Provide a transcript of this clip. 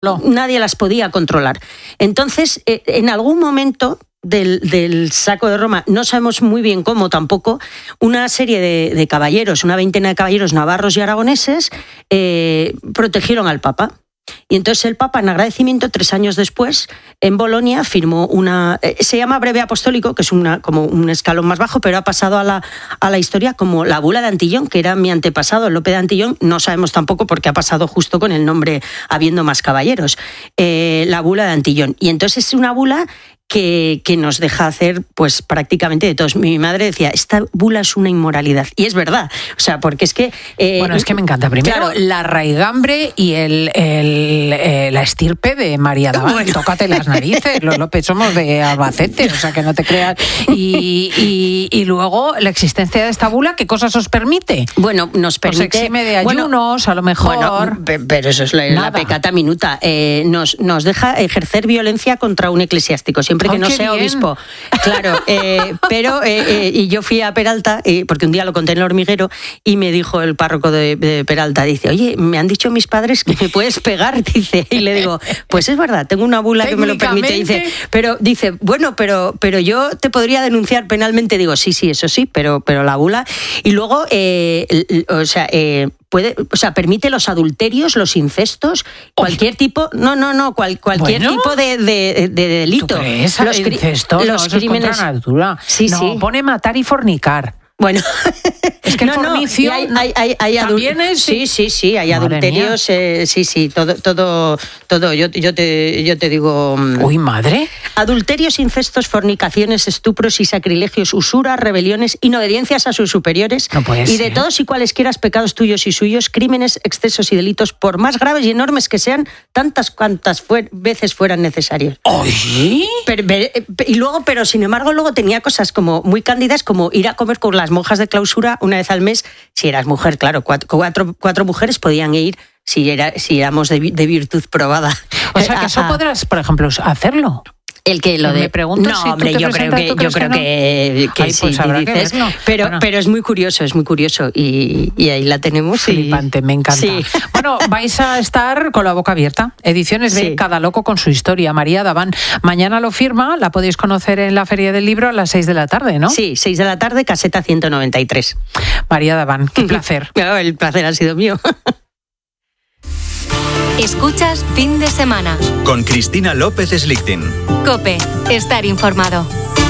nadie las podía controlar. Entonces, en algún momento del saco de Roma, no sabemos muy bien cómo tampoco, una serie de caballeros, una veintena de caballeros navarros y aragoneses, protegieron al Papa. Y entonces el Papa, en agradecimiento, 3 años después, en Bolonia, firmó se llama breve apostólico, que es como un escalón más bajo, pero ha pasado a la historia como la bula de Antillón, que era mi antepasado, Lope de Antillón. No sabemos tampoco por qué ha pasado justo con el nombre, habiendo más caballeros. La bula de Antillón. Y entonces es una bula que nos deja hacer pues prácticamente de todos. Mi madre decía, esta bula es una inmoralidad. Y es verdad. O sea, porque es que... bueno, es que me encanta. Primero, claro, la raigambre y la estirpe de María Daván. Bueno. Tócate las narices. Los López somos de Albacete, o sea, que no te creas. Y luego, la existencia de esta bula, ¿qué cosas os permite? Bueno, nos permite... Os exime de ayunos, a lo mejor... Bueno, pero eso es la pecata minuta. Nos deja ejercer violencia contra un eclesiástico, siempre que no sea obispo. Claro, pero y yo fui a Peralta, porque un día lo conté en El Hormiguero, y me dijo el párroco de Peralta, dice, oye, me han dicho mis padres que me puedes pegar, dice, y le digo, pues es verdad, tengo una bula que me lo permite, dice, bueno, pero yo te podría denunciar penalmente, digo, sí, eso sí, pero la bula, y luego, permite los adulterios, los incestos, cualquier tipo, cualquier tipo de delito. ¿Tú crees? Los incestos, los crímenes contra natura. Sí. Pone matar y fornicar. Bueno, es que el fornicio hay también es... Sí, hay adulterios, todo. Yo te digo... Uy, madre. Adulterios, incestos, fornicaciones, estupros y sacrilegios, usuras, rebeliones, inobediencias a sus superiores, y de todos y cualesquiera pecados tuyos y suyos, crímenes, excesos y delitos, por más graves y enormes que sean, tantas cuantas veces fueran necesarios. ¿Oye? Y luego, pero sin embargo, luego tenía cosas como muy cándidas, como ir a comer con las monjas de clausura una vez al mes. Si eras mujer, claro, cuatro mujeres podían ir si éramos de virtud probada. O sea, que eso podrás, por ejemplo, hacerlo. El que lo de... Me pregunto no, si hombre, yo creo que ay, sí, pues habrá dices, que verlo. Pero es muy curioso y ahí la tenemos. Flipante, me encanta. Sí. Bueno, vais a estar con la boca abierta. Ediciones de Cada Loco con su historia. María Daván. Mañana lo firma, la podéis conocer en la Feria del Libro a las 6 de la tarde, ¿no? Sí, 6 de la tarde, caseta 193. María Daván, qué placer. El placer ha sido mío. Escuchas Fin de Semana. Con Cristina López Slichting. COPE. Estar informado.